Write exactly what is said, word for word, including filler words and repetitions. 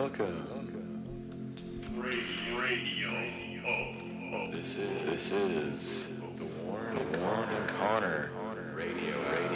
welcome. Radio. Radio. Oh, oh. This is this is the Warren and Connor Radio Radio.